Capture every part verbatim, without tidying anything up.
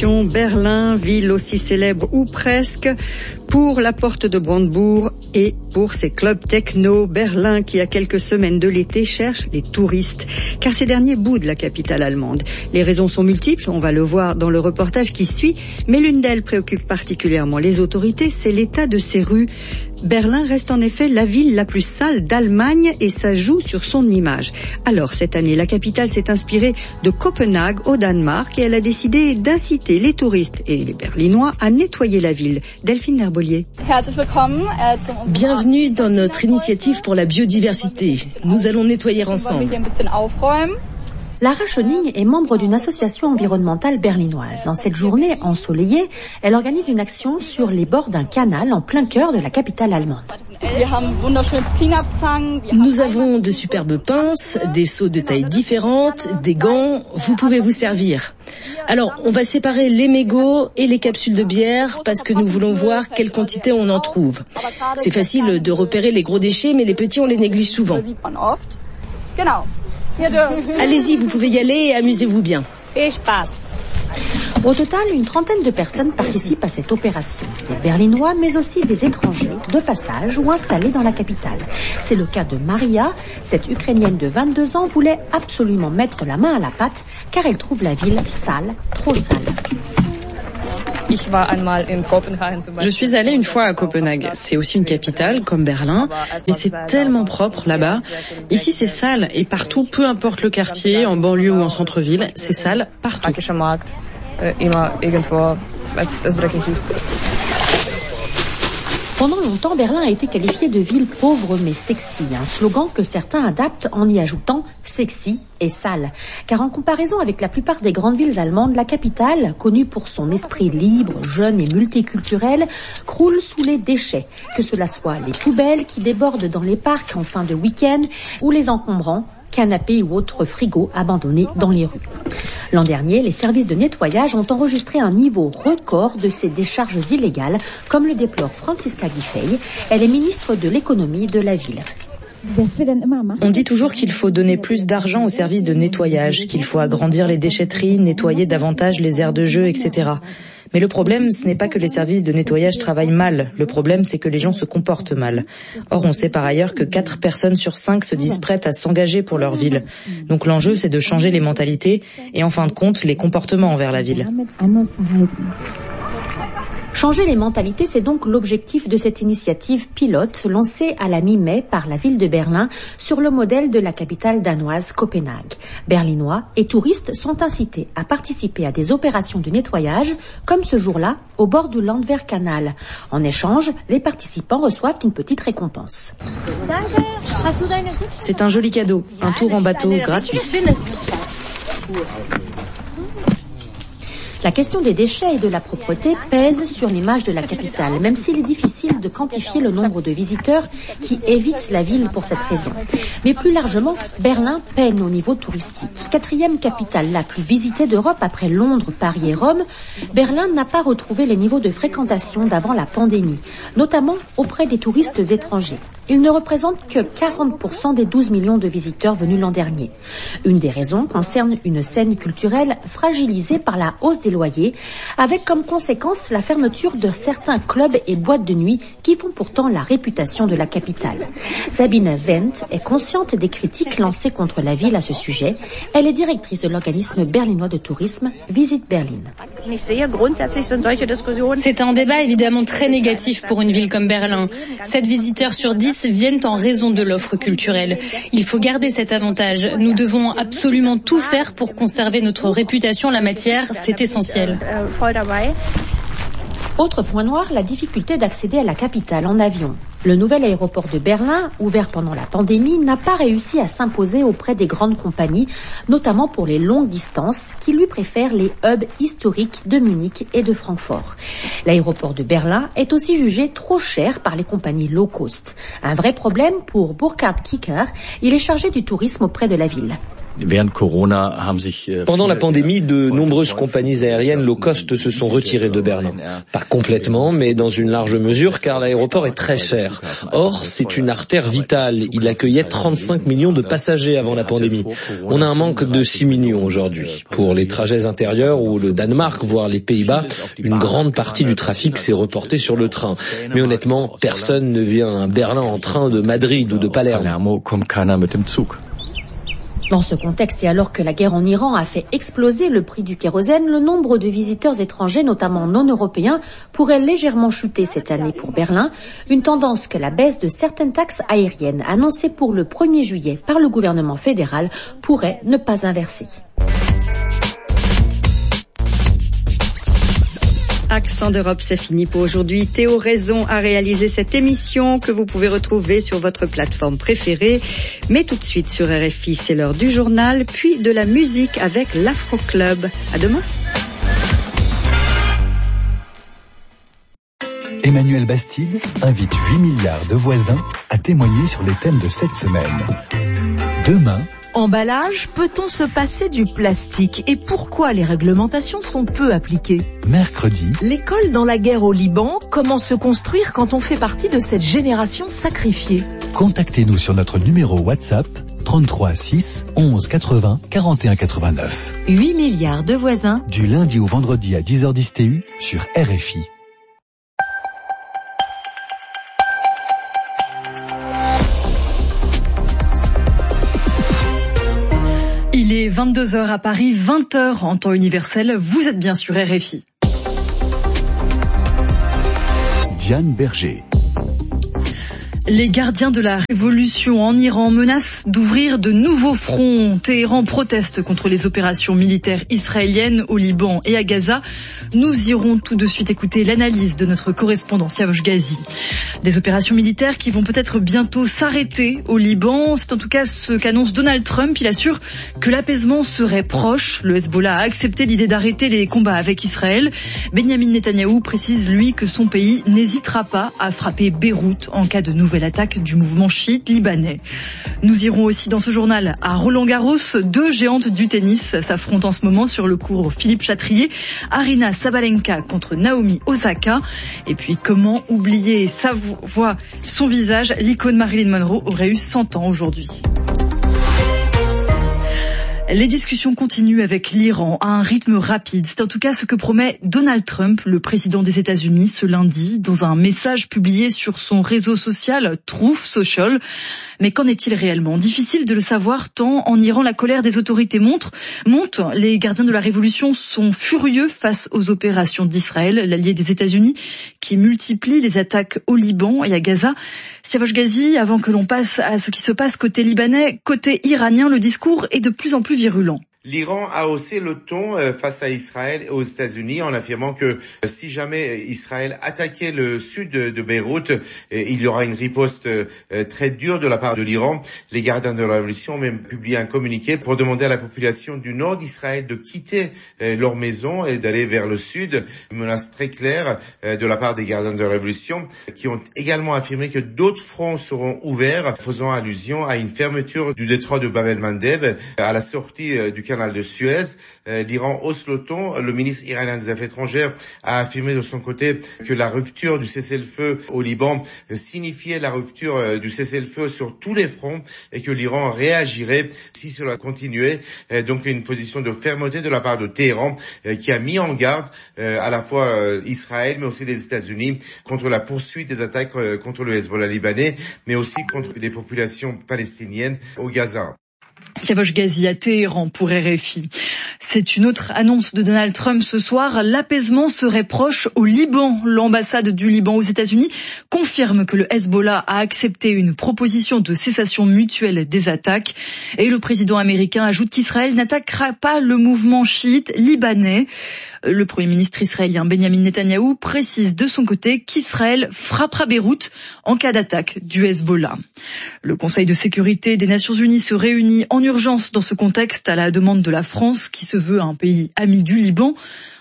destination Berlin, ville aussi célèbre ou presque pour la porte de Brandebourg et pour ses clubs techno. Berlin qui, à quelques semaines de l'été, cherche les touristes, car ces derniers boudent la capitale allemande. Les raisons sont multiples, on va le voir dans le reportage qui suit, mais l'une d'elles préoccupe particulièrement les autorités, c'est l'état de ses rues. Berlin reste en effet la ville la plus sale d'Allemagne et ça joue sur son image. Alors cette année, la capitale s'est inspirée de Copenhague au Danemark et elle a décidé d'inciter les touristes et les Berlinois à nettoyer la ville. Delphine Herbolier. Bienvenue dans notre initiative pour la biodiversité. Nous allons nettoyer ensemble. Lara Schöning est membre d'une association environnementale berlinoise. En cette journée ensoleillée, elle organise une action sur les bords d'un canal en plein cœur de la capitale allemande. Nous avons de superbes pinces, des seaux de tailles différentes, des gants, vous pouvez vous servir. Alors, on va séparer les mégots et les capsules de bière parce que nous voulons voir quelle quantité on en trouve. C'est facile de repérer les gros déchets, mais les petits, on les néglige souvent. Allez-y, vous pouvez y aller et amusez-vous bien. Au total, une trentaine de personnes participent à cette opération. Des Berlinois, mais aussi des étrangers, de passage ou installés dans la capitale. C'est le cas de Maria. Cette Ukrainienne de vingt-deux ans voulait absolument mettre la main à la pâte car elle trouve la ville sale, trop sale. Je suis allée une fois à Copenhague. C'est aussi une capitale, comme Berlin, mais c'est tellement propre là-bas. Ici, c'est sale et partout, peu importe le quartier, en banlieue ou en centre-ville, c'est sale partout. Pendant longtemps, Berlin a été qualifiée de ville pauvre mais sexy, un slogan que certains adaptent en y ajoutant sexy et sale. Car en comparaison avec la plupart des grandes villes allemandes, la capitale, connue pour son esprit libre, jeune et multiculturel, croule sous les déchets, que cela soit les poubelles qui débordent dans les parcs en fin de week-end ou les encombrants, canapés ou autres frigos abandonnés dans les rues. L'an dernier, les services de nettoyage ont enregistré un niveau record de ces décharges illégales, comme le déplore Franziska Giffey. Elle est ministre de l'économie de la ville. On dit toujours qu'il faut donner plus d'argent aux services de nettoyage, qu'il faut agrandir les déchetteries, nettoyer davantage les aires de jeu, et cetera. Mais le problème, ce n'est pas que les services de nettoyage travaillent mal. Le problème, c'est que les gens se comportent mal. Or, on sait par ailleurs que quatre personnes sur cinq se disent prêtes à s'engager pour leur ville. Donc l'enjeu, c'est de changer les mentalités et en fin de compte, les comportements envers la ville. Changer les mentalités, c'est donc l'objectif de cette initiative pilote lancée à la mi-mai par la ville de Berlin sur le modèle de la capitale danoise Copenhague. Berlinois et touristes sont incités à participer à des opérations de nettoyage, comme ce jour-là au bord du Landwehrkanal. En échange, les participants reçoivent une petite récompense. C'est un joli cadeau, un tour en bateau gratuit. La question des déchets et de la propreté pèse sur l'image de la capitale, même s'il est difficile de quantifier le nombre de visiteurs qui évitent la ville pour cette raison. Mais plus largement, Berlin peine au niveau touristique. Quatrième capitale la plus visitée d'Europe après Londres, Paris et Rome, Berlin n'a pas retrouvé les niveaux de fréquentation d'avant la pandémie, notamment auprès des touristes étrangers. Il ne représente que quarante pour cent des douze millions de visiteurs venus l'an dernier. Une des raisons concerne une scène culturelle fragilisée par la hausse des loyers, avec comme conséquence la fermeture de certains clubs et boîtes de nuit qui font pourtant la réputation de la capitale. Sabine Wendt est consciente des critiques lancées contre la ville à ce sujet. Elle est directrice de l'organisme berlinois de tourisme Visit Berlin. C'est un débat évidemment très négatif pour une ville comme Berlin. sept visiteurs sur dix viennent en raison de l'offre culturelle. Il faut garder cet avantage. Nous devons absolument tout faire pour conserver notre réputation en la matière. C'est essentiel. Autre point noir, la difficulté d'accéder à la capitale en avion. Le nouvel aéroport de Berlin, ouvert pendant la pandémie, n'a pas réussi à s'imposer auprès des grandes compagnies, notamment pour les longues distances, qui lui préfèrent les hubs historiques de Munich et de Francfort. L'aéroport de Berlin est aussi jugé trop cher par les compagnies low cost. Un vrai problème pour Burkhard Kicker, il est chargé du tourisme auprès de la ville. Pendant la pandémie, de nombreuses compagnies aériennes low cost se sont retirées de Berlin. Pas complètement, mais dans une large mesure, car l'aéroport est très cher. Or, c'est une artère vitale. Il accueillait trente-cinq millions de passagers avant la pandémie. On a un manque de six millions aujourd'hui. Pour les trajets intérieurs ou le Danemark, voire les Pays-Bas, une grande partie du trafic s'est reportée sur le train. Mais honnêtement, personne ne vient à Berlin en train de Madrid ou de Palerme. Dans ce contexte et alors que la guerre en Iran a fait exploser le prix du kérosène, le nombre de visiteurs étrangers, notamment non européens, pourrait légèrement chuter cette année pour Berlin, une tendance que la baisse de certaines taxes aériennes annoncée pour le premier juillet par le gouvernement fédéral pourrait ne pas inverser. Accent d'Europe, c'est fini pour aujourd'hui. Théo Raison a réalisé cette émission que vous pouvez retrouver sur votre plateforme préférée. Mais tout de suite sur R F I, c'est l'heure du journal, puis de la musique avec l'Afro Club. À demain. Emmanuel Bastide invite huit milliards de voisins à témoigner sur les thèmes de cette semaine. Demain, emballage, peut-on se passer du plastique et pourquoi les réglementations sont peu appliquées? Mercredi, l'école dans la guerre au Liban, comment se construire quand on fait partie de cette génération sacrifiée? Contactez-nous sur notre numéro WhatsApp trente-trois six onze quatre-vingts quarante et un quatre-vingt-neuf. huit milliards de voisins. Du lundi au vendredi à dix heures dix T U sur R F I. Il est vingt-deux heures à Paris, vingt heures en temps universel. Vous êtes bien sur R F I. Diane Berger. Les gardiens de la révolution en Iran menacent d'ouvrir de nouveaux fronts. Téhéran proteste contre les opérations militaires israéliennes au Liban et à Gaza. Nous irons tout de suite écouter l'analyse de notre correspondant Siavosh Ghazi. Des opérations militaires qui vont peut-être bientôt s'arrêter au Liban. C'est en tout cas ce qu'annonce Donald Trump. Il assure que l'apaisement serait proche. Le Hezbollah a accepté l'idée d'arrêter les combats avec Israël. Benjamin Netanyahou précise, lui, que son pays n'hésitera pas à frapper Beyrouth en cas de nouvelle attaque du mouvement chiite libanais. Nous irons aussi dans ce journal à Roland-Garros. Deux géantes du tennis s'affrontent en ce moment sur le court Philippe Chatrier. Aryna Sabalenka contre Naomi Osaka. Et puis comment oublier sa voix, son visage, l'icône Marilyn Monroe aurait eu cent ans aujourd'hui. Les discussions continuent avec l'Iran à un rythme rapide. C'est en tout cas ce que promet Donald Trump, le président des États-Unis, ce lundi, dans un message publié sur son réseau social Truth Social. Mais qu'en est-il réellement? Difficile de le savoir tant en Iran la colère des autorités monte. monte. Les gardiens de la révolution sont furieux face aux opérations d'Israël, l'allié des États-Unis, qui multiplie les attaques au Liban et à Gaza. Siavosh Ghazi, avant que l'on passe à ce qui se passe côté libanais, côté iranien, le discours est de plus en plus virulent. L'Iran a haussé le ton face à Israël et aux États-Unis en affirmant que si jamais Israël attaquait le sud de Beyrouth, il y aura une riposte très dure de la part de l'Iran. Les gardiens de la révolution ont même publié un communiqué pour demander à la population du nord d'Israël de quitter leur maison et d'aller vers le sud. Une menace très claire de la part des gardiens de la révolution qui ont également affirmé que d'autres fronts seront ouverts, faisant allusion à une fermeture du détroit de Bab el-Mandeb à la sortie du canal de Suez. L'Iran hausse le ton. Le ministre iranien des Affaires étrangères a affirmé de son côté que la rupture du cessez-le-feu au Liban signifiait la rupture du cessez-le-feu sur tous les fronts et que l'Iran réagirait si cela continuait. Donc une position de fermeté de la part de Téhéran qui a mis en garde à la fois Israël mais aussi les États-Unis contre la poursuite des attaques contre le Hezbollah libanais mais aussi contre les populations palestiniennes au Gaza. Siavosh Ghazi à Téhéran pour R F I. C'est une autre annonce de Donald Trump ce soir. L'apaisement serait proche au Liban. L'ambassade du Liban aux États-Unis confirme que le Hezbollah a accepté une proposition de cessation mutuelle des attaques. Et le président américain ajoute qu'Israël n'attaquera pas le mouvement chiite libanais. Le Premier ministre israélien Benjamin Netanyahou précise de son côté qu'Israël frappera Beyrouth en cas d'attaque du Hezbollah. Le Conseil de sécurité des Nations Unies se réunit en urgence dans ce contexte à la demande de la France qui se veut un pays ami du Liban.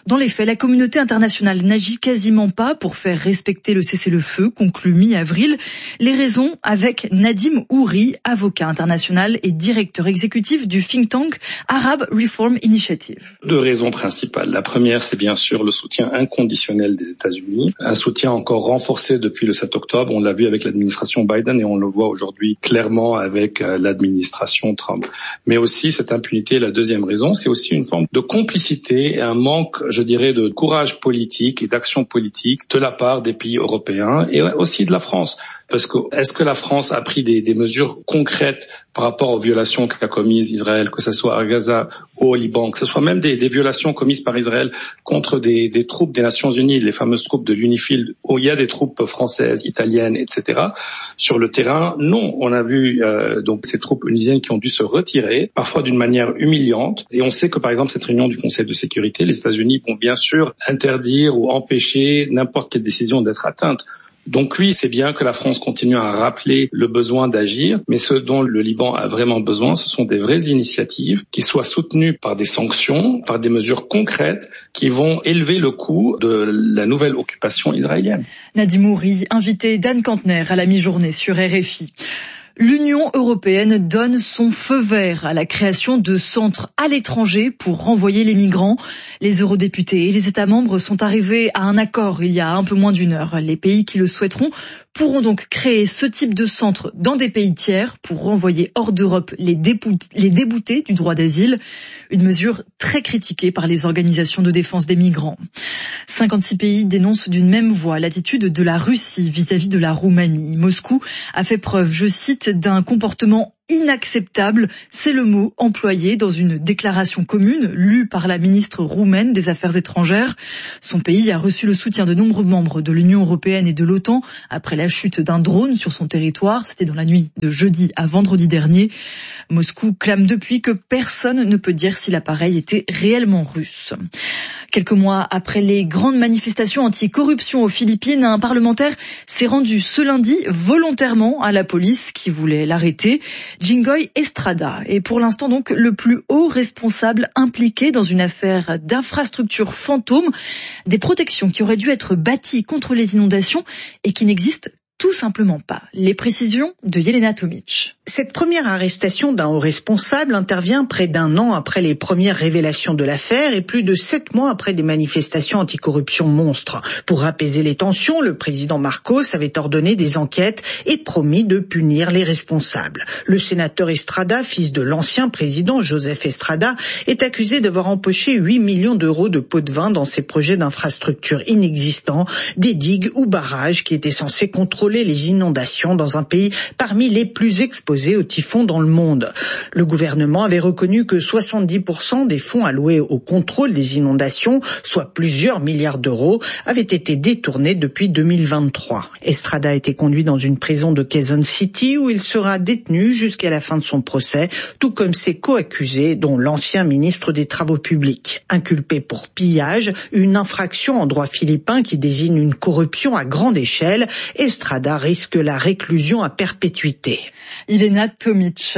Dans les faits, la communauté internationale n'agit quasiment pas pour faire respecter le cessez-le-feu conclu mi-avril. Les raisons avec Nadim Houri, avocat international et directeur exécutif du think tank Arab Reform Initiative. Deux raisons principales. La première, c'est bien sûr le soutien inconditionnel des États-Unis, un soutien encore renforcé depuis le sept octobre. On l'a vu avec l'administration Biden et on le voit aujourd'hui clairement avec l'administration Trump. Mais aussi cette impunité. La deuxième raison, c'est aussi une forme de complicité et un manque, je dirais, de courage politique et d'action politique de la part des pays européens et aussi de la France. Parce que est-ce que la France a pris des, des mesures concrètes par rapport aux violations qu'a commises Israël, que ce soit à Gaza ou au Liban, que ce soit même des, des violations commises par Israël contre des, des troupes des Nations Unies, les fameuses troupes de l'UNIFIL, où il y a des troupes françaises, italiennes, et cetera. Sur le terrain, non. On a vu euh, donc ces troupes onusiennes qui ont dû se retirer, parfois d'une manière humiliante. Et on sait que par exemple cette réunion du Conseil de sécurité, les États-Unis vont bien sûr interdire ou empêcher n'importe quelle décision d'être atteinte. Donc oui, c'est bien que la France continue à rappeler le besoin d'agir, mais ce dont le Liban a vraiment besoin, ce sont des vraies initiatives qui soient soutenues par des sanctions, par des mesures concrètes qui vont élever le coût de la nouvelle occupation israélienne. Nadim Houri, invité d'Anne Kantner à la mi-journée sur R F I. L'Union européenne donne son feu vert à la création de centres à l'étranger pour renvoyer les migrants. Les eurodéputés et les États membres sont arrivés à un accord il y a un peu moins d'une heure. Les pays qui le souhaiteront pourront donc créer ce type de centre dans des pays tiers pour renvoyer hors d'Europe les déboutés, les déboutés du droit d'asile. Une mesure très critiquée par les organisations de défense des migrants. cinquante-six pays dénoncent d'une même voix l'attitude de la Russie vis-à-vis de la Roumanie. Moscou a fait preuve, je cite, d'un comportement inacceptable, c'est le mot employé dans une déclaration commune lue par la ministre roumaine des Affaires étrangères. Son pays a reçu le soutien de nombreux membres de l'Union européenne et de l'OTAN après la chute d'un drone sur son territoire. C'était dans la nuit de jeudi à vendredi dernier. Moscou clame depuis que personne ne peut dire si l'appareil était réellement russe. Quelques mois après les grandes manifestations anti-corruption aux Philippines, un parlementaire s'est rendu ce lundi volontairement à la police qui voulait l'arrêter. Jingoy Estrada est pour l'instant donc le plus haut responsable impliqué dans une affaire d'infrastructures fantômes, des protections qui auraient dû être bâties contre les inondations et qui n'existent tout simplement pas. Les précisions de Yelena Tomic. Cette première arrestation d'un haut responsable intervient près d'un an après les premières révélations de l'affaire et plus de sept mois après des manifestations anticorruption monstres. Pour apaiser les tensions, le président Marcos avait ordonné des enquêtes et promis de punir les responsables. Le sénateur Estrada, fils de l'ancien président Joseph Estrada, est accusé d'avoir empoché huit millions d'euros de pots de vin dans ses projets d'infrastructures inexistants, des digues ou barrages qui étaient censés contrôler les inondations dans un pays parmi les plus exposés aux typhons dans le monde. Le gouvernement avait reconnu que soixante-dix pour cent des fonds alloués au contrôle des inondations, soit plusieurs milliards d'euros, avaient été détournés depuis deux mille vingt-trois. Estrada a été conduit dans une prison de Quezon City où il sera détenu jusqu'à la fin de son procès, tout comme ses co-accusés, dont l'ancien ministre des Travaux publics. Inculpé pour pillage, une infraction en droit philippin qui désigne une corruption à grande échelle, Estrada risque la réclusion à perpétuité. Yelena Tomic.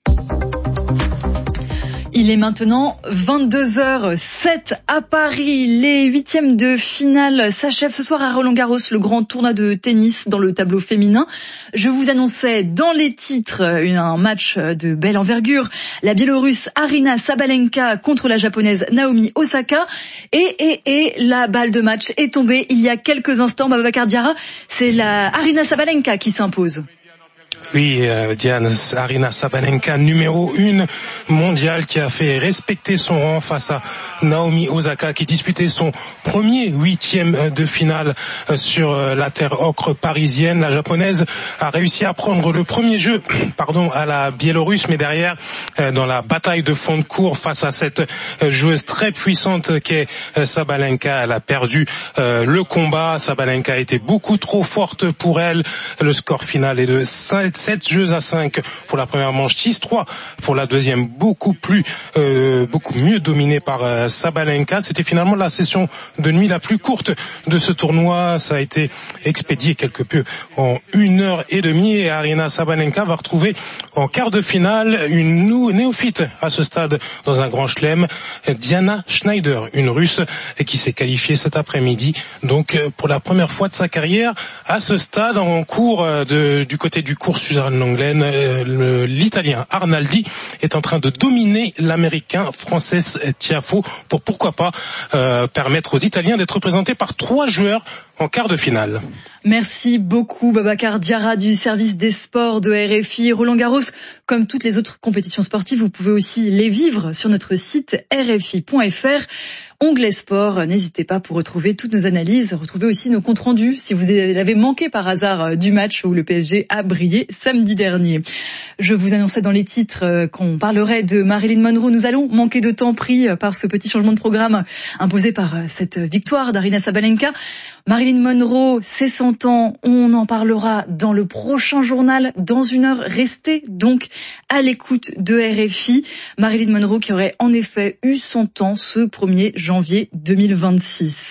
Il est maintenant vingt-deux heures sept à Paris. Les huitièmes de finale s'achèvent ce soir à Roland-Garros, le grand tournoi de tennis dans le tableau féminin. Je vous annonçais dans les titres un match de belle envergure. La Biélorusse Aryna Sabalenka contre la Japonaise Naomi Osaka. Et, et, et la balle de match est tombée il y a quelques instants. Babacar Diarra, c'est la Aryna Sabalenka qui s'impose. Oui, euh, Diane, Aryna Sabalenka, numéro une mondiale, qui a fait respecter son rang face à Naomi Osaka, qui disputait son premier huitième de finale sur la terre ocre parisienne. La japonaise a réussi à prendre le premier jeu, pardon, à la Biélorusse, mais derrière, dans la bataille de fond de cours face à cette joueuse très puissante qu'est Sabalenka, elle a perdu le combat. Sabalenka était beaucoup trop forte pour elle. Le score final est de sept jeux à cinq pour la première manche, six trois pour la deuxième, beaucoup plus, euh, beaucoup mieux dominé par euh, Sabalenka. C'était finalement la session de nuit la plus courte de ce tournoi. Ça a été expédié quelque peu en une heure et demie et Aryna Sabalenka va retrouver en quart de finale une néophyte à ce stade dans un grand chelem, Diana Schneider, une Russe qui s'est qualifiée cet après-midi, donc pour la première fois de sa carrière à ce stade en cours de, du côté du cours Suzanne Lenglen. L'Italien Arnaldi est en train de dominer l'Américain Frances Tiafoe pour pourquoi pas euh, permettre aux Italiens d'être représentés par trois joueurs en quart de finale. Merci beaucoup Babacar Diarra du service des sports de R F I. Roland Garros, comme toutes les autres compétitions sportives, vous pouvez aussi les vivre sur notre site r f i point f r. Onglet sport, n'hésitez pas pour retrouver toutes nos analyses, retrouver aussi nos comptes rendus si vous l'avez manqué par hasard du match où le P S G a brillé samedi dernier. Je vous annonçais dans les titres qu'on parlerait de Marilyn Monroe. Nous allons manquer de temps pris par ce petit changement de programme imposé par cette victoire d'Aryna Sabalenka. Marilyn Monroe, ses cent ans, on en parlera dans le prochain journal, dans une heure. Restez donc à l'écoute de R F I. Marilyn Monroe qui aurait en effet eu cent ans ce premier janvier deux mille vingt-six.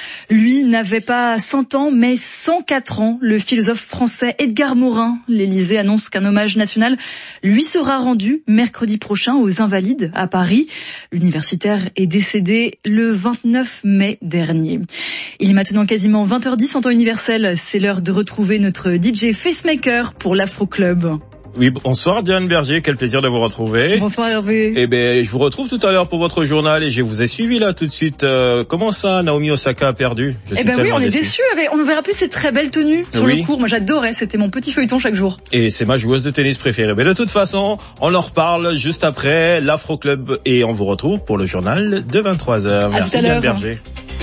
Lui n'avait pas cent ans, mais cent quatre ans. Le philosophe français Edgar Morin, l'Élysée annonce qu'un hommage national lui sera rendu mercredi prochain aux Invalides à Paris. L'universitaire est décédé le vingt-neuf mai dernier. Il est maintenant quasiment vingt heures dix en temps universel. C'est l'heure de retrouver notre D J Facemaker pour l'Afro Club. Oui, bonsoir Diane Berger, quel plaisir de vous retrouver. Bonsoir Hervé. Eh ben, je vous retrouve tout à l'heure pour votre journal et je vous ai suivi là tout de suite. Euh, comment ça, Naomi Osaka a perdu? Je Eh ben oui, on est déçus. On ne verra plus ces très belles tenues sur oui. le court. Moi j'adorais, c'était mon petit feuilleton chaque jour. Et c'est ma joueuse de tennis préférée. Mais de toute façon, on en reparle juste après l'Afro Club et on vous retrouve pour le journal de vingt-trois heures. À Merci Diane Berger.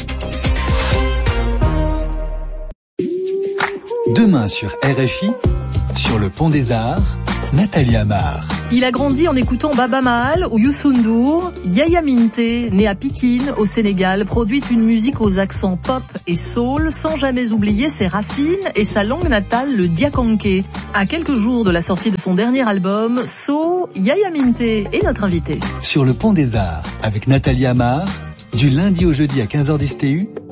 Demain sur R F I, sur le Pont des Arts, Nathalie Amar. Il a grandi en écoutant Baba Maal ou Youssou N'Dour. Yaya Minte, né à Pikine, au Sénégal, produit une musique aux accents pop et soul, sans jamais oublier ses racines et sa langue natale, le diakanké. À quelques jours de la sortie de son dernier album, So, Yaya Minte est notre invité. Sur le Pont des Arts, avec Nathalie Amar, du lundi au jeudi à quinze heures dix T U,